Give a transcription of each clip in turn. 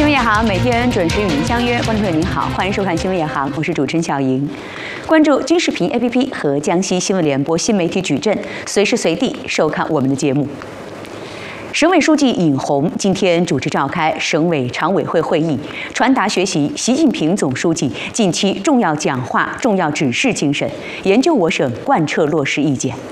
新闻夜航每天准时与您相约，观众朋友您好，欢迎收看新闻夜航，我是主持人小莹。关注金视频 APP 和江西新闻联播新媒体矩阵，随时随地收看我们的节目。省委书记尹洪今天主持召开省委常委会会议，传达学习习近平总书记近期重要讲话、重要指示精神，研究我省贯彻落实意见。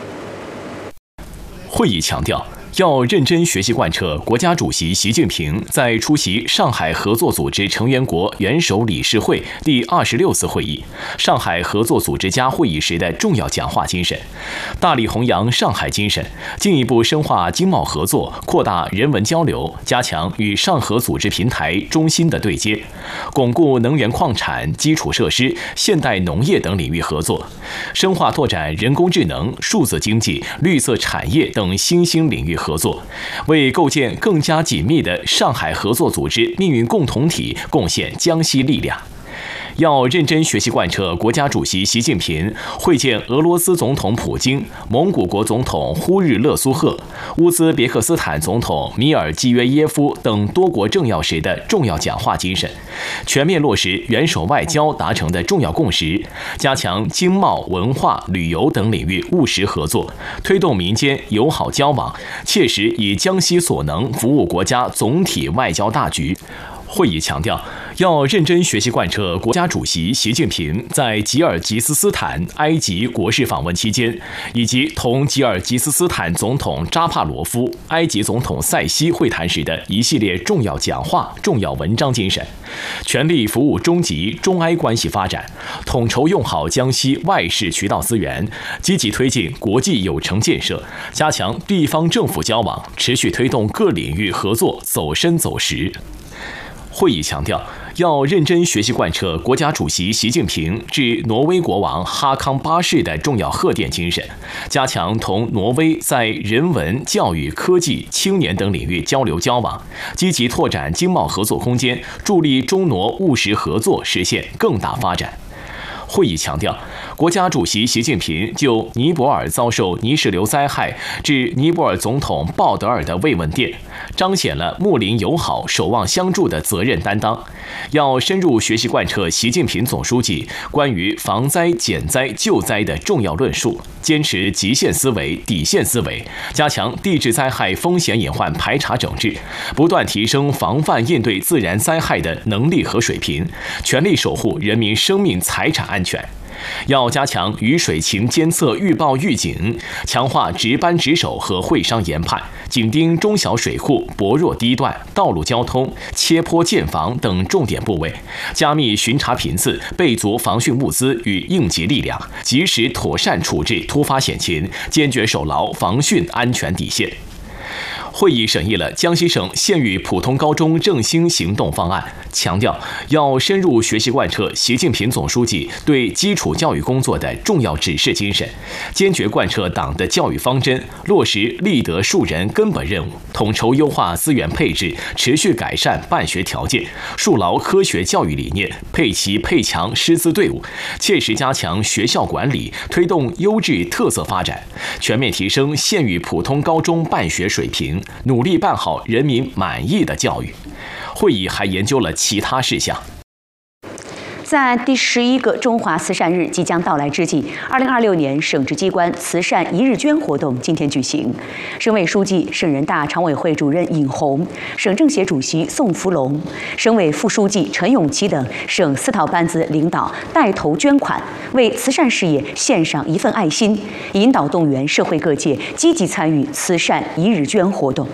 会议强调，要认真学习贯彻国家主席习近平在出席上海合作组织成员国元首理事会第26次会议、上海合作组织家会议时的重要讲话精神，大力弘扬上海精神，进一步深化经贸合作，扩大人文交流，加强与上合组织平台中心的对接，巩固能源矿产、基础设施、现代农业等领域合作，深化拓展人工智能、数字经济、绿色产业等新兴领域合作，为构建更加紧密的上海合作组织命运共同体贡献江西力量。要认真学习贯彻国家主席习近平会见俄罗斯总统普京、蒙古国总统呼日勒苏赫、乌兹别克斯坦总统米尔基约耶夫等多国政要时的重要讲话精神，全面落实元首外交达成的重要共识，加强经贸、文化、旅游等领域务实合作，推动民间友好交往，切实以江西所能服务国家总体外交大局。会议强调，要认真学习贯彻国家主席习近平在吉尔吉斯斯坦、埃及国事访问期间，以及同吉尔吉斯斯坦总统扎帕罗夫、埃及总统塞西会谈时的一系列重要讲话、重要文章精神，全力服务中吉、中埃关系发展，统筹用好江西外事渠道资源，积极推进国际有成建设，加强地方政府交往，持续推动各领域合作走深走实。会议强调，要认真学习贯彻国家主席习近平致挪威国王哈康8世的重要贺电精神，加强同挪威在人文、教育、科技、青年等领域交流交往，积极拓展经贸合作空间，助力中挪务实合作实现更大发展。会议强调，国家主席习近平就尼泊尔遭受泥石流灾害致尼泊尔总统鲍德尔的慰问电，彰显了睦邻友好、守望相助的责任担当。要深入学习贯彻习近平总书记关于防灾、减灾、救灾的重要论述，坚持极限思维、底线思维，加强地质灾害风险隐患排查整治，不断提升防范应对自然灾害的能力和水平，全力守护人民生命财产安全。要加强雨水情监测预报预警，强化值班值守和会商研判，紧盯中小水库、薄弱低段、道路交通、切坡建房等重点部位，加密巡查频次，备足防汛物资与应急力量，及时妥善处置突发险情，坚决守牢防汛安全底线。会议审议了江西省县域普通高中振兴行动方案，强调要深入学习贯彻习近平总书记对基础教育工作的重要指示精神，坚决贯彻党的教育方针，落实立德树人根本任务，统筹优化资源配置，持续改善办学条件，树牢科学教育理念，配齐配强师资队伍，切实加强学校管理，推动优质特色发展，全面提升县域普通高中办学水平，努力办好人民满意的教育。会议还研究了其他事项。 在第11个中华慈善日即将到来之际，2026年省直机关慈善一日捐活动今天举行。省委书记、省人大常委会主任尹洪、省政协主席宋福龙、省委副书记陈永琪等省4套班子领导带头捐款，为慈善事业献上一份爱心，引导动员社会各界积极参与慈善一日捐活动。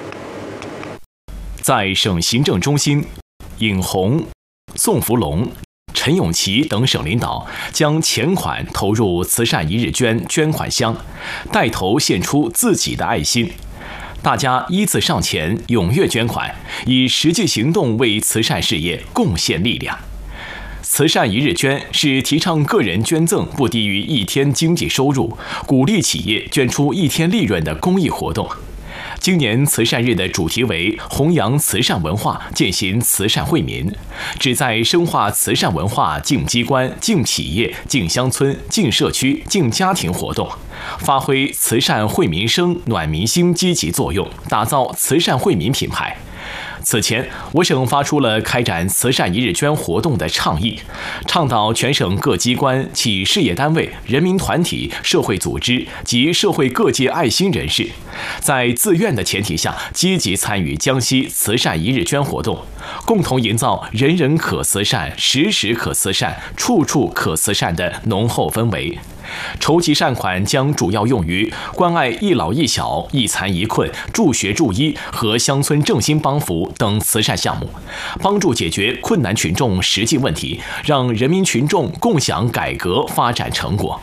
在省行政中心，尹洪、宋福龙、陈永琪等省领导将钱款投入慈善一日捐款箱，带头献出自己的爱心。大家依次上前踊跃捐款，以实际行动为慈善事业贡献力量。慈善一日捐是提倡个人捐赠不低于1天经济收入，鼓励企业捐出1天利润的公益活动。今年慈善日的主题为弘扬慈善文化，践行慈善惠民，旨在深化慈善文化进机关、进企业、进乡村、进社区、进家庭活动，发挥慈善惠民生、暖民心积极作用，打造慈善惠民品牌。 此前，我省发出了开展慈善一日捐活动的倡议，倡导全省各机关、企事业单位、人民团体、社会组织及社会各界爱心人士，在自愿的前提下，积极参与江西慈善一日捐活动，共同营造人人可慈善、时时可慈善、处处可慈善的浓厚氛围。筹集善款将主要用于关爱一老一小、一残一困、助学助医和乡村振兴帮扶等慈善项目，帮助解决困难群众实际问题，让人民群众共享改革发展成果。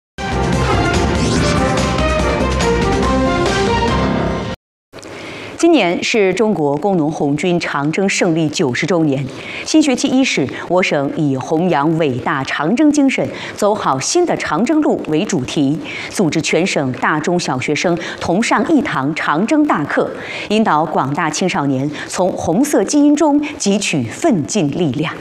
今年是中国工农红军长征胜利90周年。新学期伊始，我省以弘扬伟大长征精神，走好新的长征路为主题，组织全省大中小学生同上一堂长征大课，引导广大青少年从红色基因中汲取奋进力量。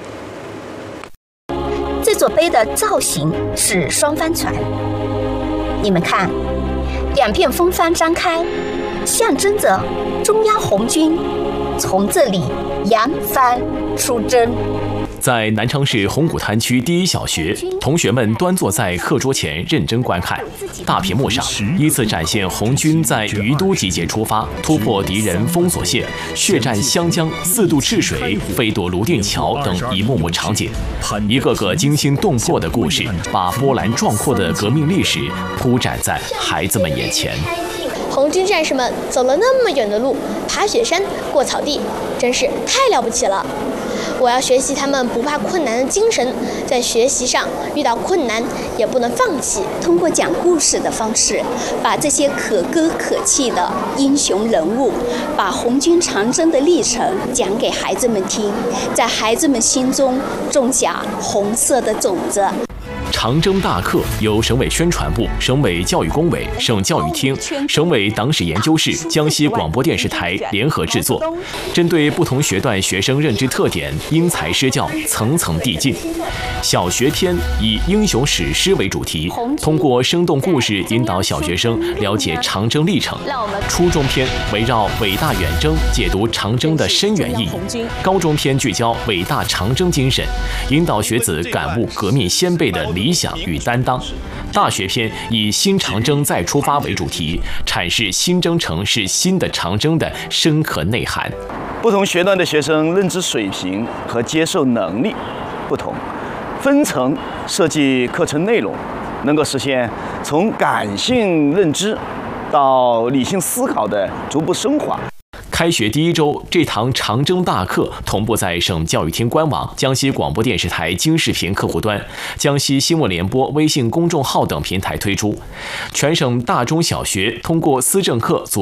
这座碑的造型是双帆船，你们看，两片风帆张开，象征着中央红军从这里扬帆出征。 在南昌市红谷滩区第一小学，同学们端坐在课桌前认真观看。大屏幕上依次展现红军在于都集结出发，突破敌人封锁线，血战湘江、4渡赤水、飞夺泸定桥等一幕幕场景，一个个惊心动魄的故事，把波澜壮阔的革命历史铺展在孩子们眼前。 红军战士们走了那么远的路，爬雪山、过草地，真是太了不起了。我要学习他们不怕困难的精神，在学习上遇到困难也不能放弃。 通过讲故事的方式，把这些可歌可泣的英雄人物，把红军长征的历程讲给孩子们听，在孩子们心中种下红色的种子。 长征大课由省委宣传部、省委教育工委、省教育厅、省委党史研究室、江西广播电视台联合制作，针对不同学段学生认知特点，因材施教，层层递进。小学篇以英雄史诗为主题，通过生动故事引导小学生了解长征历程。初中篇围绕伟大远征，解读长征的深远意义。高中篇聚焦伟大长征精神，引导学子感悟革命先辈的理想与担当。大学篇以新长征再出发为主题，阐释新征程是新的长征的深刻内涵。 不同学段的学生认知水平和接受能力不同，分层设计课程内容，能够实现从感性认知到理性思考的逐步升华。 开学第一周，这堂长征大课同步在省教育厅官网、江西广播电视台京视频客户端、江西新闻联播微信公众号等平台推出。全省大中小学通过思政课组